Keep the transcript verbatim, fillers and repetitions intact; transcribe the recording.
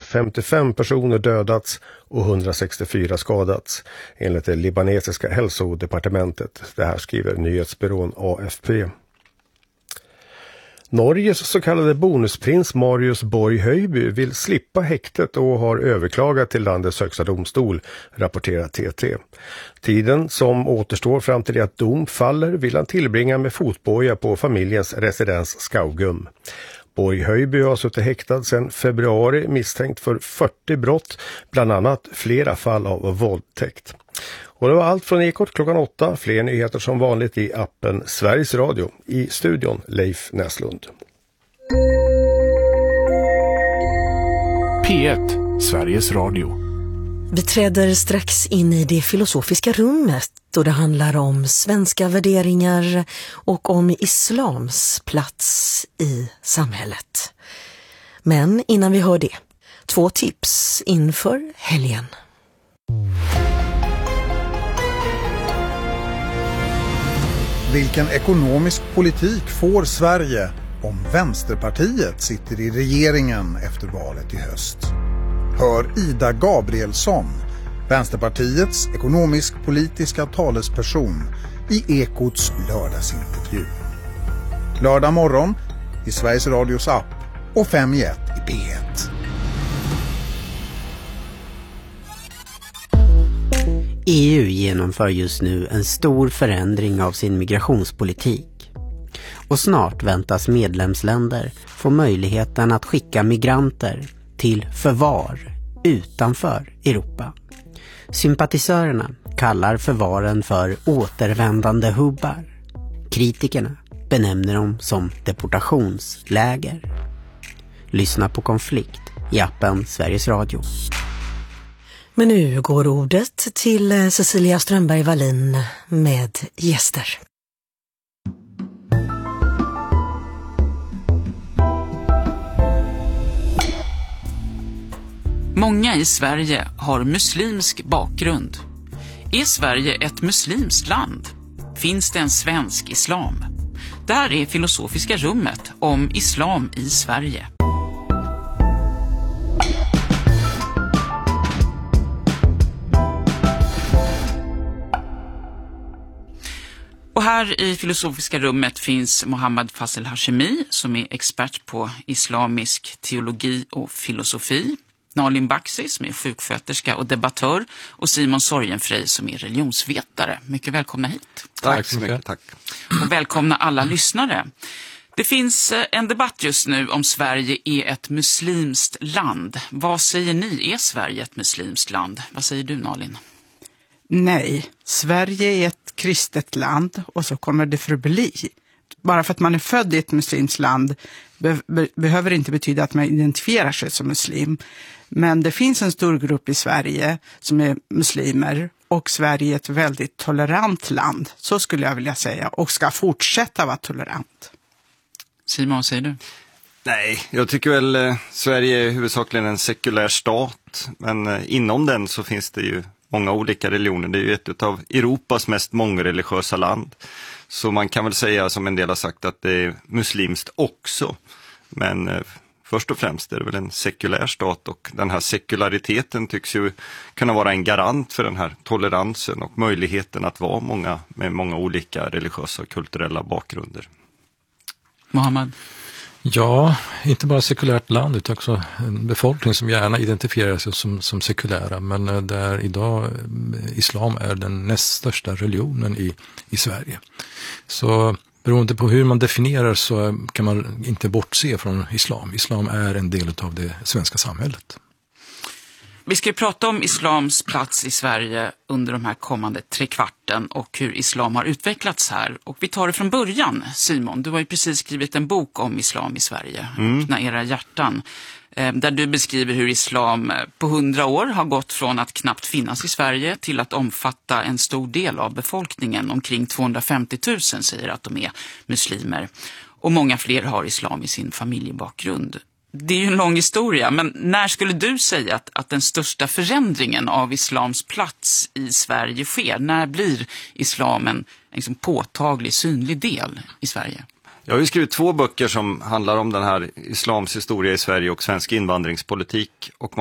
femtiofem personer dödats och hundrasextiofyra skadats, enligt det libanesiska hälsodepartementet. Det här skriver nyhetsbyrån A F P. Norges så kallade bonusprins Marius Borg Höjby vill slippa häktet och har överklagat till landets högsta domstol, rapporterar T T. Tiden som återstår fram till det att dom faller vill han tillbringa med fotboja på familjens residens Skaugum. Borg Höjby har suttit häktad sedan februari misstänkt för fyrtio brott, bland annat flera fall av våldtäkt. Och det var allt från Ekot klockan åtta. Fler nyheter som vanligt i appen Sveriges Radio. I studion Leif Näslund. P ett, Sveriges Radio. Vi träder strax in i det filosofiska rummet då det handlar om svenska värderingar och om islams plats i samhället. Men innan vi hör det, två tips inför helgen. Vilken ekonomisk politik får Sverige om Vänsterpartiet sitter i regeringen efter valet i höst? Hör Ida Gabrielsson, Vänsterpartiets ekonomisk-politiska talesperson, i Ekots lördagsintervju. Lördag morgon i Sveriges Radios app och fem i ett i P ett. E U genomför just nu en stor förändring av sin migrationspolitik. Och snart väntas medlemsländer få möjligheten att skicka migranter till förvar utanför Europa. Sympatisörerna kallar förvaren för återvändande hubbar. Kritikerna benämner dem som deportationsläger. Lyssna på Konflikt i appen Sveriges Radio. Men nu går ordet till Cecilia Strömberg-Wallin med gäster. Många i Sverige har muslimsk bakgrund. Är Sverige ett muslimskt land? Finns det en svensk islam? Det här är Filosofiska rummet om islam i Sverige. Och här i Filosofiska rummet finns Mohammad Fazel Hashemi som är expert på islamisk teologi och filosofi. Nalin Baksi som är sjuksköterska och debattör och Simon Sorgenfrey som är religionsvetare. Mycket välkomna hit. Tack så mycket. Tack. Och välkomna alla lyssnare. Det finns en debatt just nu om Sverige är ett muslimskt land. Vad säger ni? Är Sverige ett muslimskt land? Vad säger du, Nalin? Nej, Sverige är ett kristet land och så kommer det förbli. Bara för att man är född i ett muslimskt land be- be- behöver det inte betyda att man identifierar sig som muslim. Men det finns en stor grupp i Sverige som är muslimer och Sverige är ett väldigt tolerant land, så skulle jag vilja säga, och ska fortsätta vara tolerant. Simon, vad säger du? Nej, jag tycker väl eh, Sverige är huvudsakligen en sekulär stat, men eh, inom den så finns det ju många olika religioner. Det är ju ett av Europas mest mångreligiösa land. Så man kan väl säga, som en del har sagt, att det är muslimskt också. Men eh, först och främst är det väl en sekulär stat, och den här sekulariteten tycks ju kunna vara en garant för den här toleransen och möjligheten att vara många med många olika religiösa och kulturella bakgrunder. Mohammad? Ja, inte bara sekulärt land utan också en befolkning som gärna identifierar sig som, som sekulära, men där idag islam är den näst största religionen i, i Sverige. Så beroende på hur man definierar så kan man inte bortse från islam. Islam är en del av det svenska samhället. Vi ska ju prata om islams plats i Sverige under de här kommande tre kvarten och hur islam har utvecklats här. Och vi tar det från början, Simon. Du har ju precis skrivit en bok om islam i Sverige, mm. Öppna era hjärtan, där du beskriver hur islam på hundra år har gått från att knappt finnas i Sverige till att omfatta en stor del av befolkningen. Omkring tvåhundrafemtio tusen säger att de är muslimer. Och många fler har islam i sin familjebakgrund. Det är ju en lång historia, men när skulle du säga att, att den största förändringen av islams plats i Sverige sker? När blir islam en liksom påtaglig, synlig del i Sverige? Jag har ju skrivit två böcker som handlar om den här islams historia i Sverige och svensk invandringspolitik. Och